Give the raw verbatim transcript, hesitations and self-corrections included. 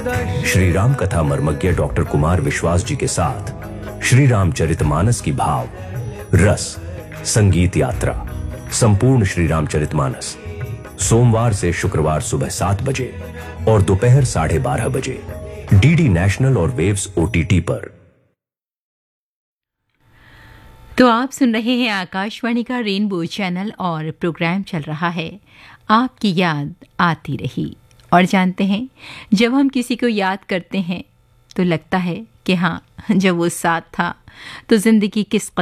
श्री राम कथा मर्मज्ञ डॉक्टर कुमार विश्वास जी के साथ श्री रामचरितमानस की भाव रस संगीत यात्रा संपूर्ण श्री रामचरितमानस सोमवार से शुक्रवार सुबह सात बजे और दोपहर साढ़े बारह बजे डीडी नेशनल और वेव्स ओटीटी पर। तो आप सुन रहे हैं आकाशवाणी का रेनबो चैनल और प्रोग्राम चल रहा है आपकी याद आती रही। और जानते हैं, जब हम किसी को याद करते हैं तो लगता है कि हाँ, जब वो साथ था तो जिंदगी किस